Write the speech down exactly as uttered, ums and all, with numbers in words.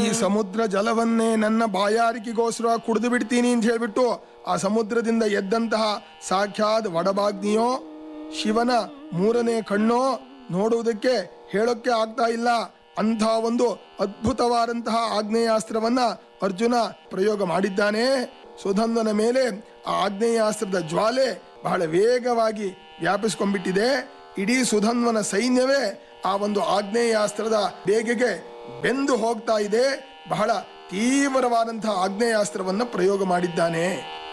ಸಮುದ್ರ ಜಲವನ್ನೇ ನನ್ನ ಬಾಯಾರಿಕೆಗೋಸ್ಕರ ಕುಡಿದು ಬಿಡ್ತೀನಿ ಅಂತ ಹೇಳ್ಬಿಟ್ಟು ಆ ಸಮುದ್ರದಿಂದ ಎದ್ದಂತಹ ಸಾಕ್ಷಾತ್ ವಡಭಾಗ್ನಿಯೋ ಶಿವನ ಮೂರನೇ ಕಣ್ಣೋ ನೋಡುವುದಕ್ಕೆ ಹೇಳೋಕ್ಕೆ ಆಗ್ತಾ ಇಲ್ಲ. ಅಂಥ ಒಂದು ಅದ್ಭುತವಾದಂತಹ ಆಗ್ನೇಯಾಸ್ತ್ರವನ್ನ ಅರ್ಜುನ ಪ್ರಯೋಗ ಮಾಡಿದ್ದಾನೆ. ಸುಧನ್ವನ ಮೇಲೆ ಆ ಆಗ್ನೇಯಾಸ್ತ್ರದ ಜ್ವಾಲೆ ಬಹಳ ವೇಗವಾಗಿ ವ್ಯಾಪಿಸ್ಕೊಂಡ್ಬಿಟ್ಟಿದೆ. ಇಡೀ ಸುಧನ್ವನ ಸೈನ್ಯವೇ ಆ ಒಂದು ಆಗ್ನೇಯಾಸ್ತ್ರದ ಬೇಗೆಗೆ ಬೆಂದು ಹೋಗ್ತಾ ಇದೆ. ಬಹಳ ತೀವ್ರವಾದಂತಹ ಆಗ್ನೇಯಾಸ್ತ್ರವನ್ನ ಪ್ರಯೋಗ ಮಾಡಿದ್ದಾನೆ.